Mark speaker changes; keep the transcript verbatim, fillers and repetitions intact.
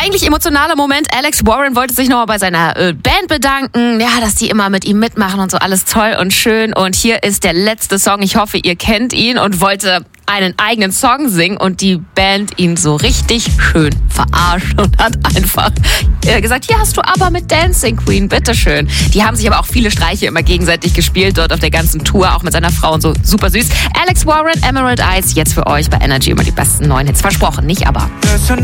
Speaker 1: eigentlich emotionaler Moment. Alex Warren wollte sich nochmal bei seiner äh, Band bedanken. Ja, dass die immer mit ihm mitmachen und so, alles toll und schön. Und hier ist der letzte Song. Ich hoffe, ihr kennt ihn, und wollte einen eigenen Song singen, und die Band ihn so richtig schön verarscht und hat einfach äh, gesagt, hier hast du aber mit Dancing Queen, bitteschön. Die haben sich aber auch viele Streiche immer gegenseitig gespielt dort auf der ganzen Tour, auch mit seiner Frau und so, super süß. Alex Warren, Emerald Eyes, jetzt für euch bei Energy immer die besten neuen Hits. Versprochen, nicht aber.